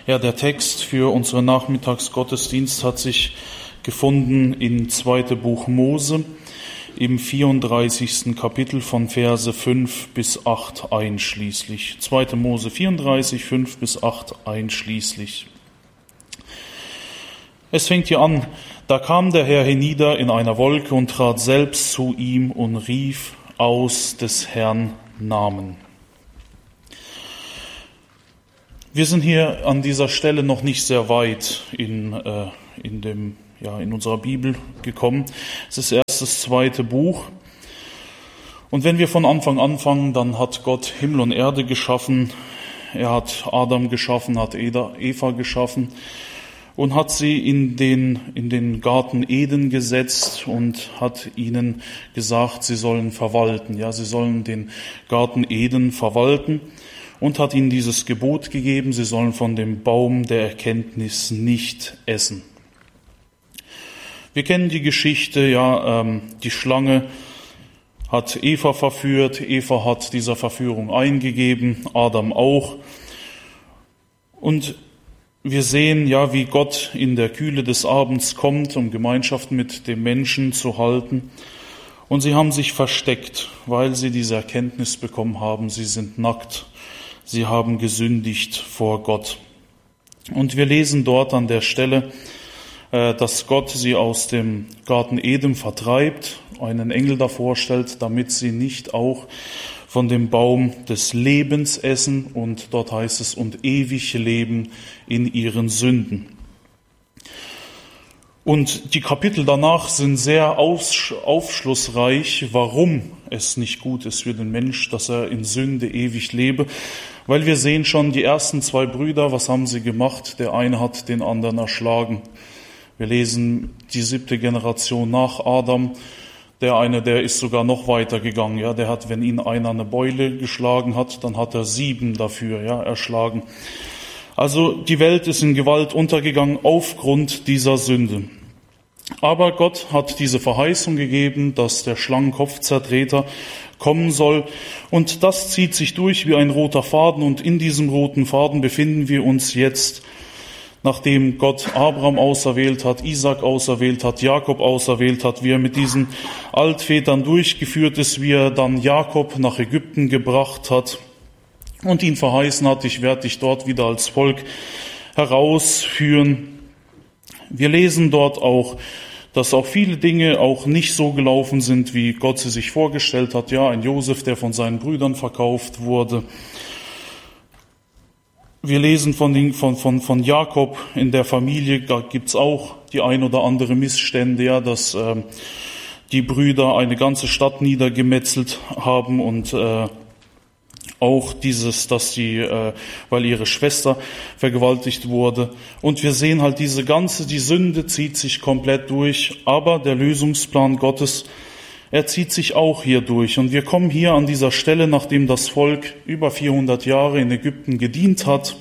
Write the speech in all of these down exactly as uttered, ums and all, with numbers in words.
Ja, der Text für unseren Nachmittagsgottesdienst hat sich gefunden in zweite Buch Mose im vierunddreißigsten Kapitel von Verse fünf bis acht einschließlich. zweite Mose vierunddreißig, fünf bis acht einschließlich. Es fängt hier an: Da kam der Herr hernieder in einer Wolke und trat selbst zu ihm und rief aus des Herrn Namen. Wir sind hier an dieser Stelle noch nicht sehr weit in, äh, in, dem, ja, in unserer Bibel gekommen. Es ist erst das zweite Buch. Und wenn wir von Anfang anfangen, dann hat Gott Himmel und Erde geschaffen. Er hat Adam geschaffen, hat Eva geschaffen und hat sie in den, in den Garten Eden gesetzt und hat ihnen gesagt, sie sollen verwalten. Ja, sie sollen den Garten Eden verwalten. Und hat ihnen dieses Gebot gegeben, sie sollen von dem Baum der Erkenntnis nicht essen. Wir kennen die Geschichte, ja, ähm, die Schlange hat Eva verführt, Eva hat dieser Verführung eingegeben, Adam auch. Und wir sehen, ja, wie Gott in der Kühle des Abends kommt, um Gemeinschaft mit dem Menschen zu halten. Und sie haben sich versteckt, weil sie diese Erkenntnis bekommen haben, sie sind nackt. Sie haben gesündigt vor Gott. Und wir lesen dort an der Stelle, dass Gott sie aus dem Garten Eden vertreibt, einen Engel davor stellt, damit sie nicht auch von dem Baum des Lebens essen. Und dort heißt es, und ewig leben in ihren Sünden. Und die Kapitel danach sind sehr aufschlussreich, warum es nicht gut ist für den Mensch, dass er in Sünde ewig lebe. Weil wir sehen schon, die ersten zwei Brüder, was haben sie gemacht? Der eine hat den anderen erschlagen. Wir lesen die siebte Generation nach Adam. Der eine, der ist sogar noch weiter gegangen. Ja, der hat, wenn ihn einer eine Beule geschlagen hat, dann hat er sieben dafür, ja, erschlagen. Also die Welt ist in Gewalt untergegangen aufgrund dieser Sünde. Aber Gott hat diese Verheißung gegeben, dass der Schlangenkopfzertreter kommen soll. Und das zieht sich durch wie ein roter Faden. Und in diesem roten Faden befinden wir uns jetzt, nachdem Gott Abraham auserwählt hat, Isaac auserwählt hat, Jakob auserwählt hat, wie er mit diesen Altvätern durchgeführt ist, wie er dann Jakob nach Ägypten gebracht hat und ihn verheißen hat, ich werde dich dort wieder als Volk herausführen. Wir lesen dort auch, dass auch viele Dinge auch nicht so gelaufen sind, wie Gott sie sich vorgestellt hat. Ja, ein Josef, der von seinen Brüdern verkauft wurde. Wir lesen von, den, von, von, von Jakob in der Familie, da gibt's auch die ein oder andere Missstände, ja, dass äh, die Brüder eine ganze Stadt niedergemetzelt haben und äh, auch dieses, dass sie, äh, weil ihre Schwester vergewaltigt wurde. Und wir sehen halt diese ganze, die Sünde zieht sich komplett durch, aber der Lösungsplan Gottes, er zieht sich auch hier durch. Und wir kommen hier an dieser Stelle, nachdem das Volk über vierhundert Jahre in Ägypten gedient hat,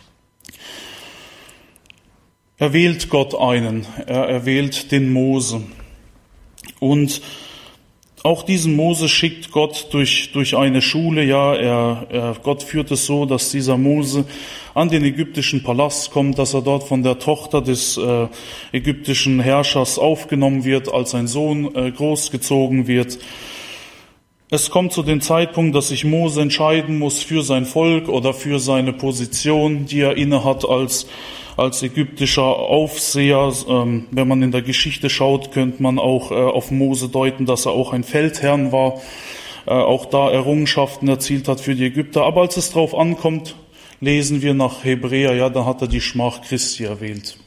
erwählt Gott einen, er erwählt den Mose. Und auch diesen Mose schickt Gott durch, durch eine Schule, ja, er, er, Gott führt es so, dass dieser Mose an den ägyptischen Palast kommt, dass er dort von der Tochter des äh, ägyptischen Herrschers aufgenommen wird, als ein Sohn äh, großgezogen wird. Es kommt zu dem Zeitpunkt, dass sich Mose entscheiden muss für sein Volk oder für seine Position, die er innehat als als ägyptischer Aufseher. Ähm, wenn man in der Geschichte schaut, könnte man auch äh, auf Mose deuten, dass er auch ein Feldherrn war, äh, auch da Errungenschaften erzielt hat für die Ägypter. Aber als es drauf ankommt, lesen wir nach Hebräer, ja, da hat er die Schmach Christi erwählt.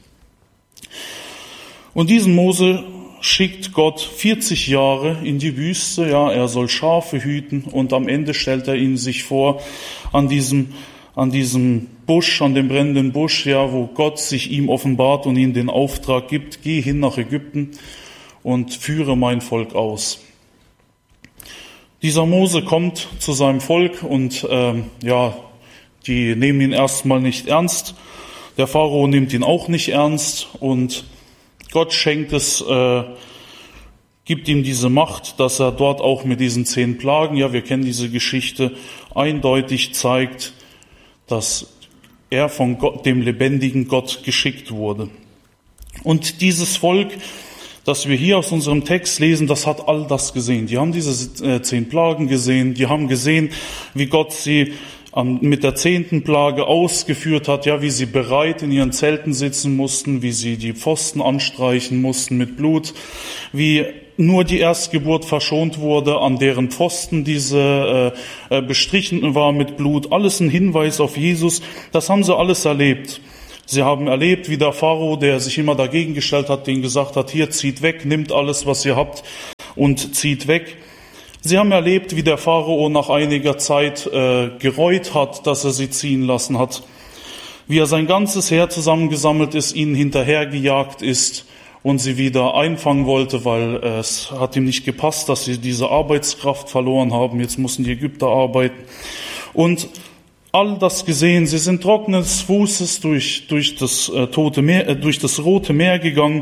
Und diesen Mose schickt Gott vierzig Jahre in die Wüste, ja, er soll Schafe hüten und am Ende stellt er ihn sich vor an diesem an diesem Busch, an dem brennenden Busch, ja, wo Gott sich ihm offenbart und ihm den Auftrag gibt, geh hin nach Ägypten und führe mein Volk aus. Dieser Mose kommt zu seinem Volk und ähm, ja, die nehmen ihn erstmal nicht ernst. Der Pharao nimmt ihn auch nicht ernst und Gott schenkt es, äh, gibt ihm diese Macht, dass er dort auch mit diesen zehn Plagen, ja, wir kennen diese Geschichte, eindeutig zeigt, dass er von Gott, dem lebendigen Gott geschickt wurde. Und dieses Volk, das wir hier aus unserem Text lesen, das hat all das gesehen. Die haben diese äh, zehn Plagen gesehen, die haben gesehen, wie Gott sie ähm, mit der zehnten Plage ausgeführt hat, ja, wie sie bereit in ihren Zelten sitzen mussten, wie sie die Pfosten anstreichen mussten mit Blut, wie nur die Erstgeburt verschont wurde, an deren Pfosten diese äh, bestrichen war mit Blut. Alles ein Hinweis auf Jesus. Das haben sie alles erlebt. Sie haben erlebt, wie der Pharao, der sich immer dagegen gestellt hat, denen gesagt hat, hier, zieht weg, nimmt alles, was ihr habt und zieht weg. Sie haben erlebt, wie der Pharao nach einiger Zeit äh, gereut hat, dass er sie ziehen lassen hat. Wie er sein ganzes Heer zusammengesammelt ist, ihnen hinterhergejagt ist und sie wieder einfangen wollte, weil äh, es hat ihm nicht gepasst, dass sie diese Arbeitskraft verloren haben. Jetzt mussten die Ägypter arbeiten. Und all das gesehen, sie sind trockenen Fußes durch, durch das äh, tote Meer, äh, durch das Rote Meer gegangen.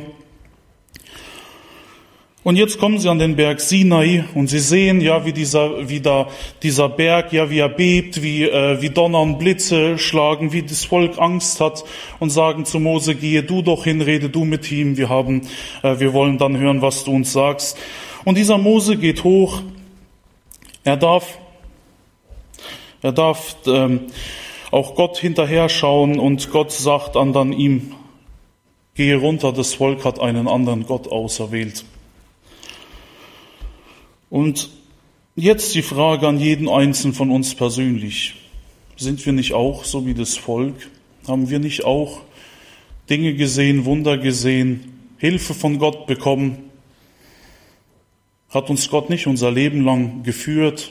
Und jetzt kommen sie an den Berg Sinai und sie sehen, ja, wie dieser, wie da, dieser Berg, ja, wie er bebt, wie, äh, wie Donner und Blitze schlagen, wie das Volk Angst hat und sagen zu Mose, gehe du doch hin, rede du mit ihm, wir haben, äh, wir wollen dann hören, was du uns sagst. Und dieser Mose geht hoch, er darf, er darf, ähm, auch Gott hinterher schauen und Gott sagt dann, dann ihm, gehe runter, das Volk hat einen anderen Gott auserwählt. Und jetzt die Frage an jeden Einzelnen von uns persönlich. Sind wir nicht auch so wie das Volk? Haben wir nicht auch Dinge gesehen, Wunder gesehen, Hilfe von Gott bekommen? Hat uns Gott nicht unser Leben lang geführt?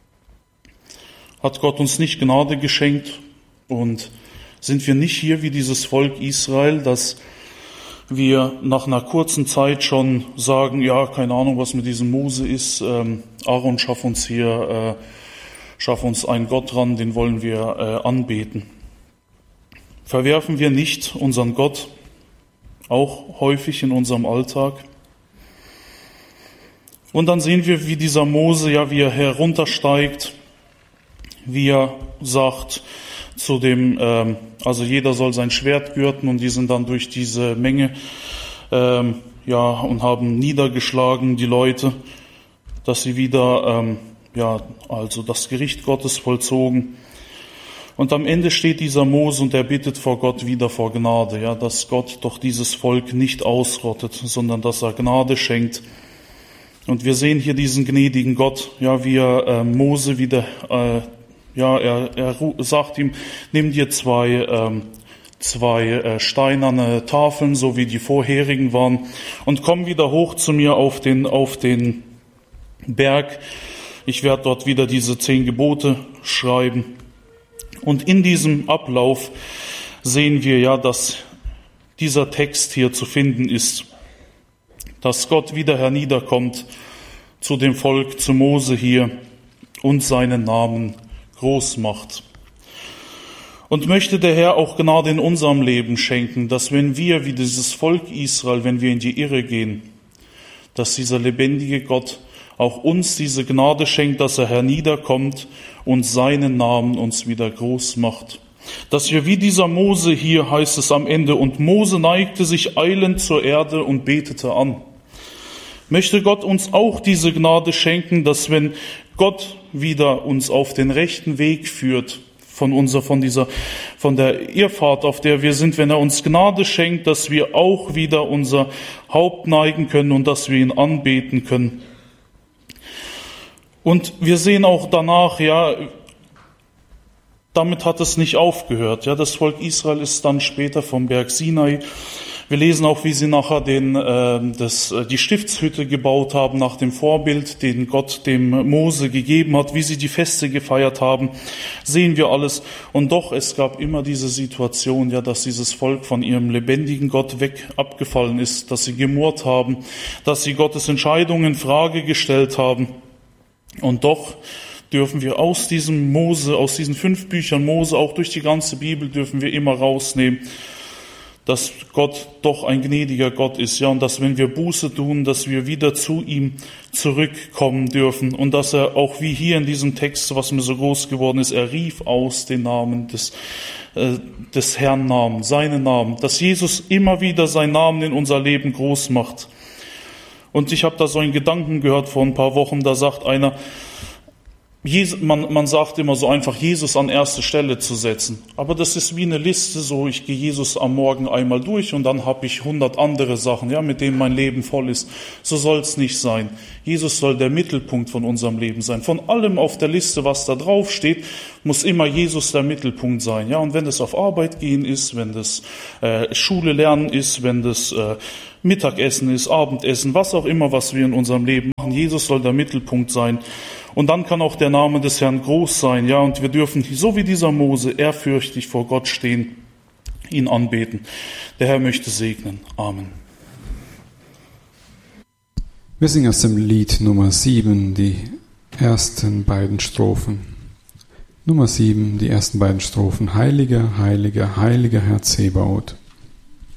Hat Gott uns nicht Gnade geschenkt? Und sind wir nicht hier wie dieses Volk Israel, das wir nach einer kurzen Zeit schon sagen, ja, keine Ahnung, was mit diesem Mose ist. Ähm, Aaron, schaff uns hier, äh, schaff uns einen Gott ran, den wollen wir äh, anbeten. Verwerfen wir nicht unseren Gott, auch häufig in unserem Alltag? Und dann sehen wir, wie dieser Mose, ja, wie er heruntersteigt, wie er sagt, zu dem, ähm, also jeder soll sein Schwert gürten, und die sind dann durch diese Menge, ähm, ja, und haben niedergeschlagen die Leute, dass sie wieder, ähm, ja, also das Gericht Gottes vollzogen. Und am Ende steht dieser Mose und er bittet vor Gott wieder vor Gnade, ja, dass Gott doch dieses Volk nicht ausrottet, sondern dass er Gnade schenkt. Und wir sehen hier diesen gnädigen Gott, ja, wie er äh, Mose wieder äh, Ja, er, er sagt ihm, nimm dir zwei, ähm, zwei äh, steinerne Tafeln, so wie die vorherigen waren, und komm wieder hoch zu mir auf den, auf den Berg. Ich werde dort wieder diese zehn Gebote schreiben. Und in diesem Ablauf sehen wir ja, dass dieser Text hier zu finden ist, dass Gott wieder herniederkommt zu dem Volk, zu Mose hier und seinen Namen groß macht. Und möchte der Herr auch Gnade in unserem Leben schenken, dass wenn wir, wie dieses Volk Israel, wenn wir in die Irre gehen, dass dieser lebendige Gott auch uns diese Gnade schenkt, dass er herniederkommt und seinen Namen uns wieder groß macht. Dass wir wie dieser Mose hier, heißt es am Ende, und Mose neigte sich eilend zur Erde und betete an. Möchte Gott uns auch diese Gnade schenken, dass wenn Gott wieder uns auf den rechten Weg führt, von unserer, von dieser, von der Irrfahrt, auf der wir sind, wenn er uns Gnade schenkt, dass wir auch wieder unser Haupt neigen können und dass wir ihn anbeten können. Und wir sehen auch danach, ja, damit hat es nicht aufgehört. Ja, das Volk Israel ist dann später vom Berg Sinai. Wir lesen auch, wie sie nachher den, äh, das, die Stiftshütte gebaut haben nach dem Vorbild, den Gott dem Mose gegeben hat, wie sie die Feste gefeiert haben, sehen wir alles. Und doch, es gab immer diese Situation, ja, dass dieses Volk von ihrem lebendigen Gott weg abgefallen ist, dass sie gemurrt haben, dass sie Gottes Entscheidungen in Frage gestellt haben. Und doch dürfen wir aus diesem Mose, aus diesen fünf Büchern Mose, auch durch die ganze Bibel dürfen wir immer rausnehmen, dass Gott doch ein gnädiger Gott ist, ja, und dass wenn wir Buße tun, dass wir wieder zu ihm zurückkommen dürfen und dass er auch wie hier in diesem Text, was mir so groß geworden ist, er rief aus den Namen des, äh, des Herrn Namen, seinen Namen, dass Jesus immer wieder seinen Namen in unser Leben groß macht. Und ich habe da so einen Gedanken gehört vor ein paar Wochen, da sagt einer, Jesus, man, man sagt immer so einfach, Jesus an erste Stelle zu setzen. Aber das ist wie eine Liste, so ich gehe Jesus am Morgen einmal durch und dann habe ich hundert andere Sachen, ja, mit denen mein Leben voll ist. So soll es nicht sein. Jesus soll der Mittelpunkt von unserem Leben sein. Von allem auf der Liste, was da drauf steht, muss immer Jesus der Mittelpunkt sein. Ja, und wenn das auf Arbeit gehen ist, wenn das äh, Schule lernen ist, wenn das äh, Mittagessen ist, Abendessen, was auch immer, was wir in unserem Leben machen, Jesus soll der Mittelpunkt sein. Und dann kann auch der Name des Herrn groß sein, ja, und wir dürfen, so wie dieser Mose, ehrfürchtig vor Gott stehen, ihn anbeten. Der Herr möchte segnen. Amen. Wir singen aus dem Lied Nummer sieben die ersten beiden Strophen. Nummer sieben, die ersten beiden Strophen. Heiliger, heiliger, heiliger Herr Zebaoth.